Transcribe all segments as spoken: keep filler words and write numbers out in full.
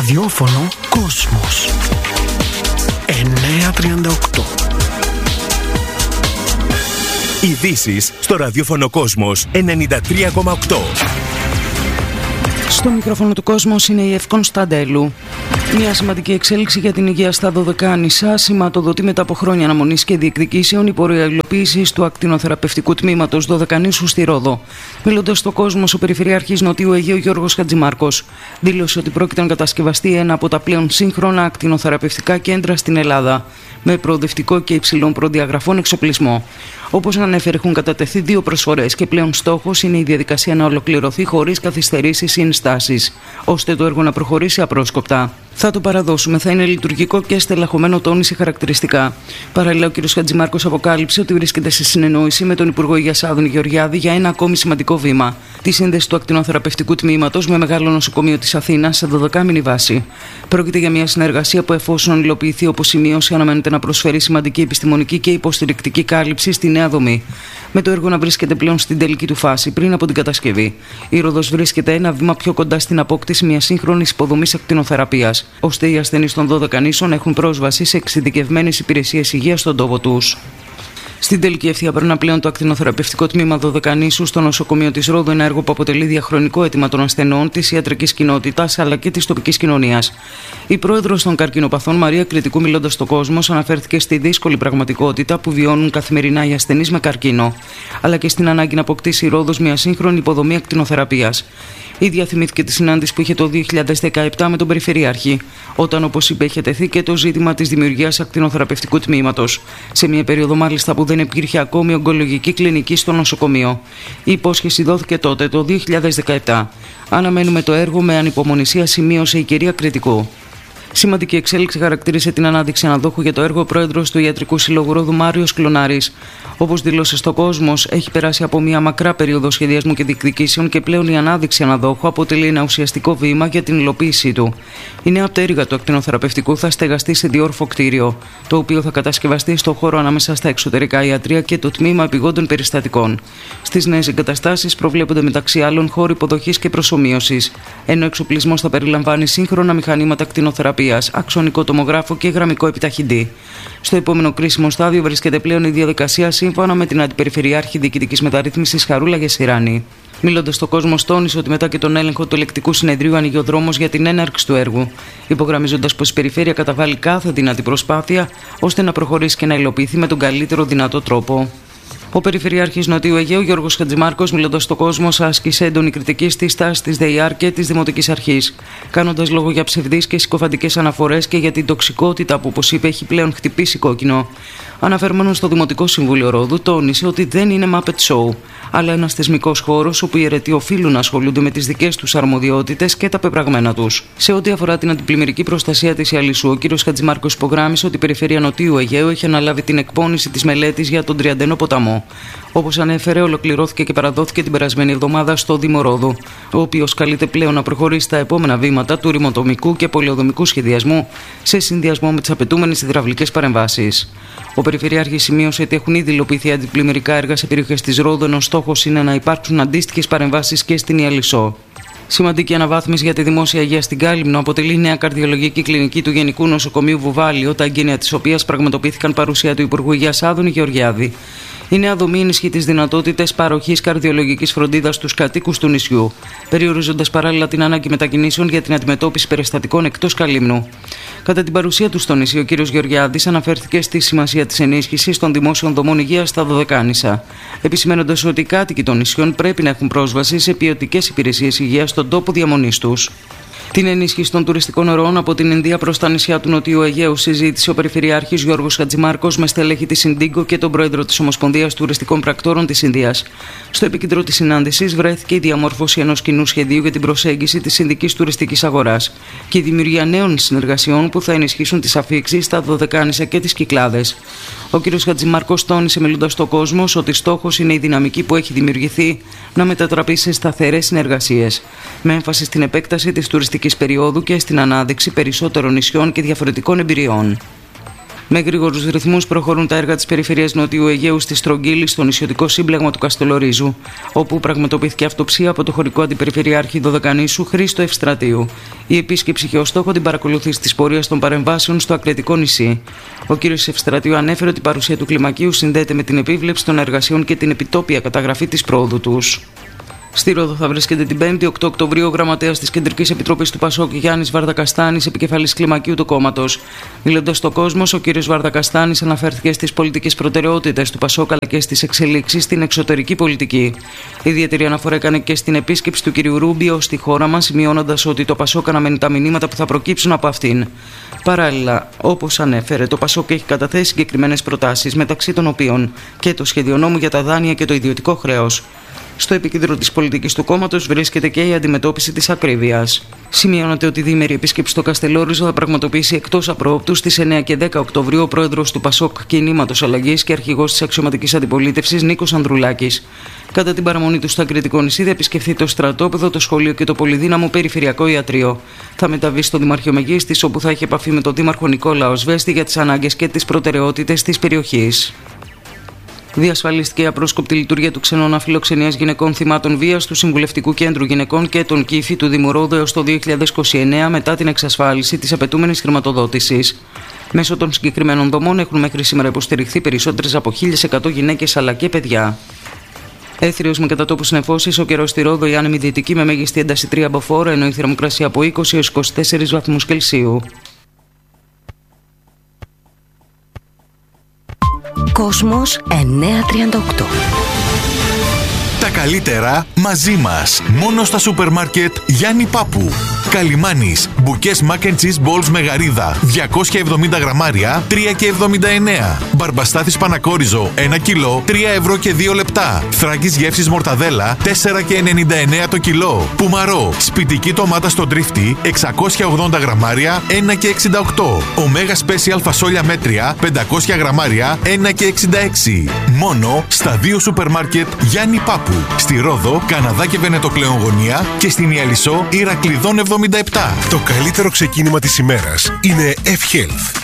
Ραδιόφωνο Κόσμος εννιακόσια τριάντα οκτώ. Ειδήσεις στο ραδιόφωνο Κόσμος ενενήντα τρία κόμμα οκτώ. Στο μικρόφωνο του Κόσμος είναι η Ευκόν Σταντέλου. Μια σημαντική εξέλιξη για την υγεία στα Δωδεκάνησα σηματοδοτεί μετά από χρόνια αναμονής και διεκδικήσεων η πορεία υλοποίησης του ακτινοθεραπευτικού τμήματος Δωδεκανήσου στη Ρόδο. Μιλώντας στο Κόσμος, ο Περιφερειάρχης Νοτιού Αιγαίου Γιώργος Χατζημάρκος δήλωσε ότι πρόκειται να κατασκευαστεί ένα από τα πλέον σύγχρονα ακτινοθεραπευτικά κέντρα στην Ελλάδα, με προοδευτικό και υψηλών προδιαγραφών εξοπλισμό. Όπως ανέφερε, έχουν κατατεθεί δύο προσφορές και πλέον στόχος είναι η διαδικασία να ολοκληρωθεί χωρίς καθυστερήσεις ή ενστάσεις, ώστε το έργο να προχωρήσει απρόσκοπτα. Θα το παραδώσουμε, θα είναι λειτουργικό και στελεχωμένο, τόνισε χαρακτηριστικά. Παραλληλά, ο κ. Χατζημάρκος αποκάλυψε ότι βρίσκεται σε συνεννόηση με τον Υπουργό Υγείας Άδωνη Γεωργιάδη για ένα ακόμη σημαντικό βήμα: τη σύνδεση του ακτινοθεραπευτικού τμήματος με μεγάλο νοσοκομείο της Αθήνας σε δωδεκάμηνη βάση. Πρόκειται για μια συνεργασία που, εφόσον υλοποιηθεί όπως σημείωσε, αναμένεται να προσφέρει σημαντική επιστημονική και υποστηρικτική κάλυψη στη νέα δομή, με το έργο να βρίσκεται πλέον στην τελική του φάση πριν από την κατασκευή. Η Ρόδος βρίσκεται ένα βήμα πιο κοντά στην απόκτηση μιας σύγχρονης υποδομής ακτινοθεραπείας, ώστε οι ασθενείς των Δωδεκανήσων έχουν πρόσβαση σε εξειδικευμένες υπηρεσίες υγείας στον τόπο τους. Στην τελική ευθεία περνά πλέον το ακτινοθεραπευτικό τμήμα Δωδεκανήσου στο νοσοκομείο της Ρόδου, ένα έργο που αποτελεί διαχρονικό αίτημα των ασθενών, της ιατρικής κοινότητας αλλά και της τοπικής κοινωνίας. Η πρόεδρος των καρκινοπαθών, Μαρία Κρητικού, μιλώντας στο Κόσμος, αναφέρθηκε στη δύσκολη πραγματικότητα που βιώνουν καθημερινά οι ασθενείς με καρκίνο, αλλά και στην ανάγκη να αποκτήσει η Ρόδος μια σύγχρονη υποδομή ακτινοθεραπείας. Ήδη θυμήθηκε τη συνάντηση που είχε το δύο χιλιάδες δεκαεπτά με τον Περιφερειάρχη, όταν, όπως είπε, είχε τεθεί και το ζήτημα της δημιουργίας ακτινοθεραπευτικού τμήματος, σε μια περίοδο μάλιστα που δεν υπήρχε ακόμη ογκολογική κλινική στο νοσοκομείο. Η υπόσχεση δόθηκε τότε, το δύο χιλιάδες δεκαεπτά. Αναμένουμε το έργο με ανυπομονησία, σημείωσε η κυρία Κρητικού. Σημαντική εξέλιξη χαρακτήρισε την ανάδειξη αναδόχου για το έργο ο πρόεδρος του Ιατρικού Συλλόγου Ρόδου, Μάριος Κλωνάρης. Όπως δήλωσε στο Κόσμος, έχει περάσει από μια μακρά περίοδο σχεδιασμού και διεκδικήσεων και πλέον η ανάδειξη αναδόχου αποτελεί ένα ουσιαστικό βήμα για την υλοποίησή του. Η νέα πτέρυγα του ακτινοθεραπευτικού θα στεγαστεί σε διόρφο κτίριο, το οποίο θα κατασκευαστεί στο χώρο ανάμεσα στα εξωτερικά ιατρεία και το τμήμα επιγόντων περιστατικών. Στις νέες εγκαταστάσεις προβλέπονται μεταξύ άλλων χώροι υποδοχής και προσομοίωσης, ενώ ο εξοπλισμός θα περιλαμβάνει σύγχρονα μηχανήματα ακτινοθεραπείας, αξονικό τομογράφο και γραμμικό επιταχυντή. Στο επόμενο κρίσιμο στάδιο βρίσκεται πλέον η διαδικασία σύμφωνα με την Αντιπεριφερειάρχη Διοικητικής Μεταρρύθμισης Χαρούλα Γεσιράνη. Μιλώντας στο Κόσμο, τόνισε ότι μετά και τον έλεγχο του Ελεκτικού Συνεδρίου ανοίγει ο δρόμος για την έναρξη του έργου, υπογραμμίζοντας πως η Περιφέρεια καταβάλει κάθε δυνατή προσπάθεια ώστε να προχωρήσει και να υλοποιηθεί με τον καλύτερο δυνατό τρόπο. Ο Περιφερειάρχης Νοτιού Αιγαίου Γιώργος Χατζημάρκος, μιλώντας στο Κόσμο, άσκησε έντονη κριτική στη στάση της ΔΕΙΑΡ και της Δημοτικής Αρχής, κάνοντας λόγο για ψευδείς και συκοφαντικές αναφορές και για την τοξικότητα που, όπως είπε, έχει πλέον χτυπήσει κόκκινο. Αναφερόμενος στο Δημοτικό Συμβούλιο Ρόδου, τόνισε ότι δεν είναι Muppet Show, αλλά ένας θεσμικός χώρος όπου οι αιρετοί οφείλουν να ασχολούνται με τις δικές τους αρμοδιότητες και τα πεπραγμένα τους. Σε ό,τι αφορά την αντιπλημμυρική προστασία της Ιαλισσού, ο κ. Χατζημάρκος υπογράμμισε ότι η Περιφέρεια Νοτιού Αιγαίου έχει αναλάβει την εκπόνηση της μελέτης για τον Τριαντενό ποταμό. Όπως ανέφερε, ολοκληρώθηκε και παραδόθηκε την περασμένη εβδομάδα στο Δήμο Ρόδου, ο οποίος καλείται πλέον να προχωρήσει στα επόμενα βήματα του ρημοτομικού και πολεοδομικού σχεδιασμού σε συνδυασμό με τις απαιτούμενες υδραυλικές παρεμβάσεις. Ο Περιφερειάρχης σημείωσε ότι έχουν ήδη υλοποιηθεί αντιπλημμυρικά έργα σε περιοχές της Ρόδου, ενώ στόχος είναι να υπάρξουν αντίστοιχες παρεμβάσεις και στην Ιαλισσό. Σημαντική αναβάθμιση για τη δημόσια υγεία στην Κάλυμνο αποτελεί η νέα καρδιολογική κλινική του Γενικού Νοσοκομείου Βουβάλιο, τα εγγένεια της οποίας πραγματοποιήθηκαν παρουσία του Υπουργού Υγείας Άδωνη Γεωργιάδη. Η νέα δομή ενισχύει τις δυνατότητες παροχής καρδιολογικής φροντίδας στους κατοίκους του νησιού, περιορίζοντας παράλληλα την ανάγκη μετακινήσεων για την αντιμετώπιση περιστατικών εκτός Καλύμνου. Κατά την παρουσία του στο νησί, ο κ. Γεωργιάδης αναφέρθηκε στη σημασία της ενίσχυσης των δημόσιων δομών υγείας στα Δωδεκάνησα, επισημένοντας ότι οι κάτοικοι των νησιών πρέπει να έχουν πρόσβαση σε ποιοτικές υπηρεσίες υγείας στον τόπο διαμονής τους. Την ενίσχυση των τουριστικών ροών από την Ινδία προς τα νησιά του Νοτιού Αιγαίου συζήτησε ο Περιφερειάρχης Γιώργος Χατζημάρκος με στελέχη της Ιντίγκο και τον πρόεδρο της Ομοσπονδίας Τουριστικών Πρακτόρων της Ινδίας. Στο επίκεντρο της συνάντησης βρέθηκε η διαμόρφωση ενός κοινού σχεδίου για την προσέγγιση της Ινδικής τουριστικής αγοράς και η δημιουργία νέων συνεργασιών που θα ενισχύσουν τις αφίξεις στα Δωδεκάνησα και τις Κυκλάδες. Ο κ. Χατζημάρκος τόνισε, μιλώντας στο Κόσμο, ότι στόχος είναι η δυναμική που έχει δημιουργηθεί να μετατραπεί σε σταθερές συνεργασίες, με έμφαση στην επέκταση της τουριστικής περίοδου και στην ανάδειξη περισσότερων νησιών και διαφορετικών εμπειριών. Με γρήγορους ρυθμούς προχωρούν τα έργα της Περιφερειάς Νοτιού Αιγαίου στη Στρογγύλη, στο νησιωτικό σύμπλεγμα του Καστελορίζου, όπου πραγματοποιήθηκε αυτοψία από το χωρικό αντιπεριφερειάρχη Δωδεκανήσου Χρήστο Ευστρατείου. Η επίσκεψη είχε ως στόχο την παρακολούθηση της πορείας των παρεμβάσεων στο Ακρετικό νησί. Ο κ. Ευστρατείου ανέφερε ότι η παρουσία του κλιμακίου συνδέεται με την επίβλεψη των εργασιών και την επιτόπια καταγραφή της πρόοδου τους. Στη Ρόδο θα βρίσκεται την πέμπτη οκτώ Οκτωβρίου ο γραμματέας της Κεντρικής Επιτροπής του Πασόκ Γιάννης Βαρδακαστάνης, επικεφαλής κλιμακίου του κόμματος. Μιλώντας στο Κόσμος, ο κ. Βαρδακαστάνης αναφέρθηκε στις πολιτικές προτεραιότητες του Πασόκ αλλά και στις εξελίξεις στην εξωτερική πολιτική. Ιδιαίτερη αναφορά έκανε και στην επίσκεψη του κ. Ρούμπιο στη χώρα μας, σημειώνοντας ότι το Πασόκ αναμένει τα μηνύματα που θα προκύψουν από αυτήν. Παράλληλα, όπως ανέφερε, το Πασόκ έχει καταθέσει συγκεκριμένες προτάσεις, μεταξύ των οποίων και το σχέδιο νόμου για τα δάνεια και το ιδιωτικό χρέος. Στο επίκεντρο της πολιτικής του κόμματος βρίσκεται και η αντιμετώπιση της ακρίβειας. Σημειώνεται ότι η διήμερη επίσκεψη στο Καστελόριζο θα πραγματοποιήσει εκτός απροόπτου στις εννέα και δέκα Οκτωβρίου ο πρόεδρος του Πασόκ Κινήματος Αλλαγής και αρχηγός της αξιωματικής αντιπολίτευσης Νίκος Ανδρουλάκης. Κατά την παραμονή του στο Ακριτικό νησί θα επισκεφθεί το στρατόπεδο, το σχολείο και το πολυδύναμο περιφερειακό ιατρείο. Θα μεταβεί στο Δημαρχείο Μεγίστης, όπου θα έχει επαφή με τον Δήμαρχο Νικόλαο Σβέστη για τις ανάγκες και τις προτεραιότητες της περιοχής. Διασφαλίστηκε η απρόσκοπτη λειτουργία του ξενώνα φιλοξενίας γυναικών θυμάτων βίας του Συμβουλευτικού Κέντρου Γυναικών και των ΚΥΦΗ του Δήμου Ρόδου έως το δύο χιλιάδες είκοσι εννέα μετά την εξασφάλιση της απαιτούμενης χρηματοδότησης. Μέσω των συγκεκριμένων δομών έχουν μέχρι σήμερα υποστηριχθεί περισσότερες από χίλιες εκατό γυναίκες αλλά και παιδιά. Έθριος με κατατόπους νεφώσεις, ο καιρός στη Ρόδο η άνεμη δυτική με μέγιστη ένταση τρία μποφόρ, ενώ η θερμοκρασία από είκοσι έως είκοσι τέσσερις βαθμούς Κελσίου. Κόσμος εννιακόσια τριάντα οκτώ. Τα καλύτερα μαζί μας. Μόνο στα σούπερ μάρκετ Γιάννη Πάπου. Καλιμάνης. Μπουκές mac and cheese balls με γαρίδα. διακόσια εβδομήντα γραμμάρια. τρία και εβδομήντα εννέα. Μπαρμπαστάθης Πανακόριζο. ένα κιλό. τρία ευρώ και δύο λεπτά. Θράκης γεύσης μορταδέλα. τέσσερα και ενενήντα εννέα το κιλό. Πουμαρό. Σπιτική ντομάτα στο τρίφτη. εξακόσια ογδόντα γραμμάρια. ένα και εξήντα οκτώ. Ωμέγα Special φασόλια μέτρια. πεντακόσια γραμμάρια. ένα και εξήντα έξι. Μόνο στα δύο σούπερ μάρκετ Γιάννη Πάπου. Στη Ρόδο, Καναδά και Βενετοκλέον γωνία και στην Ιαλισσό Ηρακλειδών εβδομήντα επτά. Το καλύτερο ξεκίνημα της ημέρας είναι F-Health.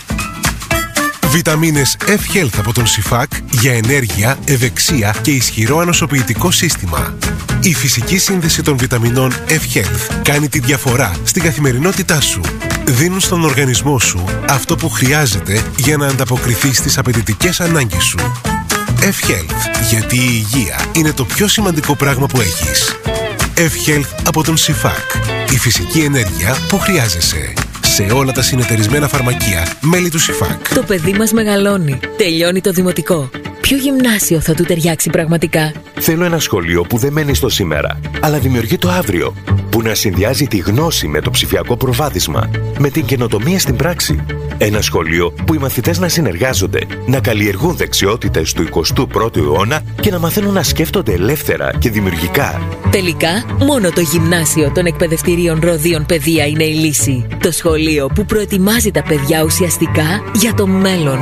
Βιταμίνες F-Health από τον Σιφάκ για ενέργεια, ευεξία και ισχυρό ανοσοποιητικό σύστημα. Η φυσική σύνδεση των βιταμινών F-Health κάνει τη διαφορά στην καθημερινότητά σου. Δίνουν στον οργανισμό σου αυτό που χρειάζεται για να ανταποκριθεί στις απαιτητικές ανάγκες σου. F-Health, γιατί η υγεία είναι το πιο σημαντικό πράγμα που έχεις. F-Health από τον Σιφάκ. Η φυσική ενέργεια που χρειάζεσαι. Σε όλα τα συνεταιρισμένα φαρμακεία, μέλη του Σιφάκ. Το παιδί μας μεγαλώνει. Τελειώνει το δημοτικό. Ποιο γυμνάσιο θα του ταιριάξει πραγματικά? Θέλω ένα σχολείο που δεν μένει στο σήμερα, αλλά δημιουργεί το αύριο. Που να συνδυάζει τη γνώση με το ψηφιακό προβάδισμα, με την καινοτομία στην πράξη. Ένα σχολείο που οι μαθητές να συνεργάζονται, να καλλιεργούν δεξιότητες του εικοστού πρώτου αιώνα και να μαθαίνουν να σκέφτονται ελεύθερα και δημιουργικά. Τελικά, μόνο το γυμνάσιο των εκπαιδευτηρίων Ροδίων Παιδεία είναι η λύση. Το σχολείο που προετοιμάζει τα παιδιά ουσιαστικά για το μέλλον.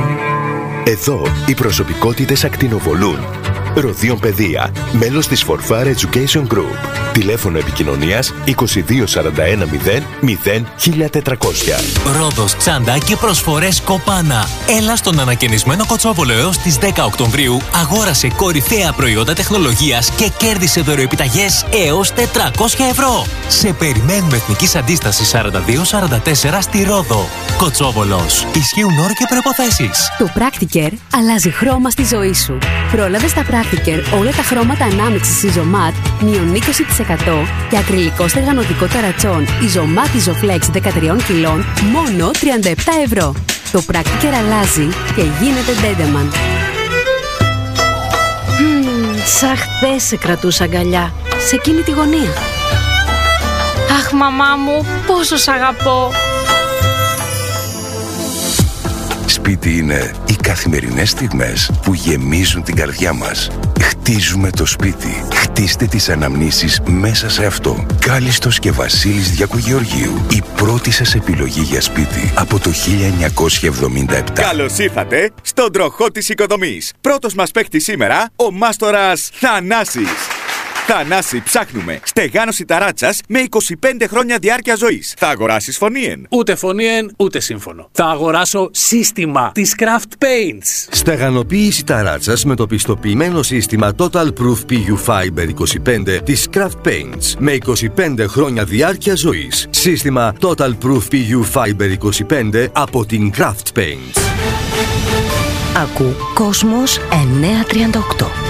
Εδώ οι προσωπικότητες ακτινοβολούν. Ροδίων Παιδεία, μέλος της Forfar Education Group. Τηλέφωνο επικοινωνίας είκοσι δύο σαράντα ένα μηδέν μηδέν χίλια τετρακόσια. Ρόδος Τσάντα και προσφορές Κοπάνα. Έλα στον ανακαινισμένο Κοτσόβολο έως τις δέκα Οκτωβρίου, αγόρασε κορυφαία προϊόντα τεχνολογίας και κέρδισε δωροεπιταγές έως τετρακόσια ευρώ. Σε περιμένουμε Εθνικής Αντίστασης σαράντα δύο σαράντα τέσσερα στη Ρόδο. Κοτσόβολος. Ισχύουν όροι και προϋποθέσεις. Το Practicare αλλάζει χρώμα στη ζωή σου. Πρόλαβε στα Practicare όλα τα χρώματα ανάμειξης Isomat μείον είκοσι τοις εκατό και ακριλικό στεγανωτικό ταρατσόν Isomat Isoflex δεκατρία κιλών μόνο τριάντα επτά ευρώ. Το Practicare αλλάζει και γίνεται Dendeman. Mm, σαν χθες σε κρατούσα αγκαλιά, σε εκείνη τη γωνία. Αχ, μαμά μου, πόσο σ' αγαπώ. Σπίτι είναι οι καθημερινές στιγμές που γεμίζουν την καρδιά μας. Χτίζουμε το σπίτι. Χτίστε τις αναμνήσεις μέσα σε αυτό. Κάλιστος και Βασίλης Διακογεωργίου. Η πρώτη σας επιλογή για σπίτι από το χίλια εννιακόσια εβδομήντα επτά. Καλώς ήρθατε στον τροχό της οικοδομής. Πρώτος μας παίκτης σήμερα, ο μάστορας Θανάσης. Θανάση, ψάχνουμε στεγάνωση ταράτσας με είκοσι πέντε χρόνια διάρκεια ζωής. Θα αγοράσεις φωνήεν? Ούτε φωνήεν, ούτε σύμφωνο. Θα αγοράσω σύστημα της Craft Paints. Στεγανοποίηση ταράτσας με το πιστοποιημένο σύστημα Total Proof πι γιου Fiber είκοσι πέντε της Craft Paints με είκοσι πέντε χρόνια διάρκεια ζωής. Σύστημα Total Proof πι γιου Fiber είκοσι πέντε από την Craft Paints. Ακού Κόσμος εννιακόσια τριάντα οκτώ.